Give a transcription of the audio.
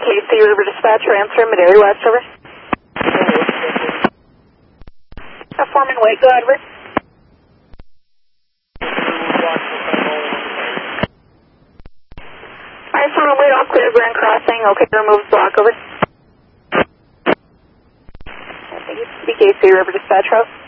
BKC River Dispatch, transfer, Madera West, over. Foreman, wait, go ahead, over. Alright, Foreman, wait, all clear, Grand Crossing, okay, remove block, over. Thank you, BKC River Dispatch, route.